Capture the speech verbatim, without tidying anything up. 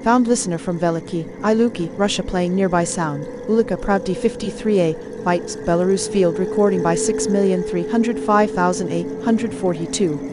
Found listener from Veliki, Iluki, Russia playing nearby sound. Ulika Pravdi fifty-three A, bytes, Belarus field recording by six million three hundred five thousand eight hundred forty-two.